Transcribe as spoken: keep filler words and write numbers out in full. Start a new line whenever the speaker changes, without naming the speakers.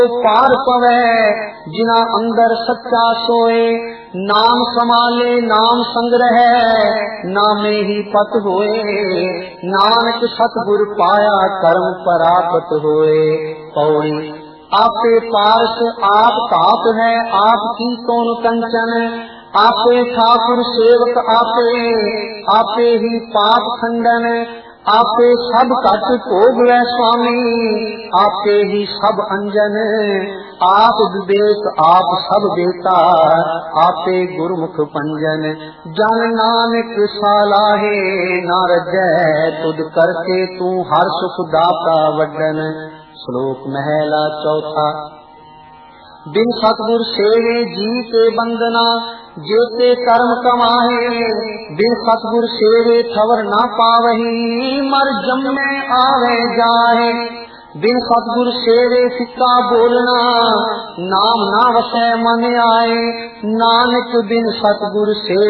पार पवै जिना अंदर सच्चा सोए। नाम समाले नाम संग्रह नामे ही पत होए। नानक सतगुर पाया कर्म परापत होए। पौड़ी आपे पारस आप ताप है आप की कौन कंचन। आपे ठाकुर सेवक आपे आपे ही पाप खंडन। आपे सब कट भोग वै स्वामी आपे ही सब अंजन। आप विवेक आप सब देता आपे गुरमुख पंजन। जन नानक सालाहे ना रजै तुद करके तू हर सुख दाता वड्डन। श्लोक महला चौथा। बिन सतगुर सेवे जी के बंदना जेते कर्म कमाहे। बिन सतगुर सेवे ठवर ना पावही मर जम्मे आवे जाहे। बिन सतगुर सेवे सिक्का बोलना नाम ना वसै मन आए। नानक बिन सतगुर से